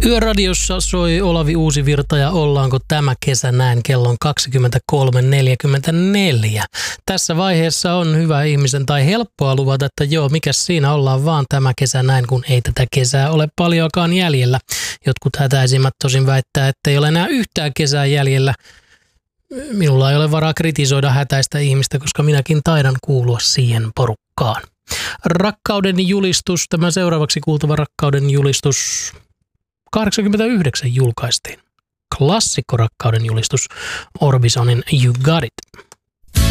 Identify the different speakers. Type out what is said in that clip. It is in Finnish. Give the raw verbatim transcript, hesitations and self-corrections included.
Speaker 1: Yöradiossa soi Olavi Uusivirta ja ollaanko tämä kesä näin kellon kaksikymmentäkolme neljäkymmentäneljä. Tässä vaiheessa on hyvä ihmisen tai helppoa luvata, että joo, mikäs siinä ollaan vaan tämä kesä näin, kun ei tätä kesää ole paljoakaan jäljellä. Jotkut hätäisimmät tosin väittää, että ei ole enää yhtään kesää jäljellä. Minulla ei ole varaa kritisoida hätäistä ihmistä, koska minäkin taidan kuulua siihen porukkaan. Rakkauden julistus, tämä seuraavaksi kuultava rakkauden julistus kahdeksankymmentäyhdeksän julkaistiin. Klassikko rakkauden julistus Orbisonin You Got It.